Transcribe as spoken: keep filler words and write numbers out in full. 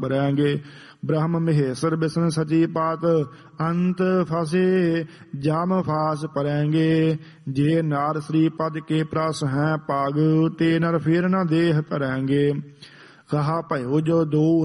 भरेंगे। ब्रह्म महेश्वर विष्णु सची पात अंत फसे जाम फास परेंगे। जे नार श्री पद के प्रस हैं पाग ते नर फिर न देह करेंगे। कहा भयो जो दो